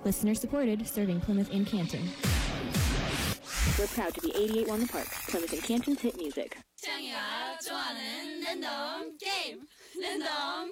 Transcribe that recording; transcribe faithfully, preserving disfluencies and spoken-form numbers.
Listener supported, serving Plymouth and Canton. We're proud to be eighty-eight one The Park, Plymouth and Canton's hit music. 창이가 좋아하는 랜덤 게임, 랜덤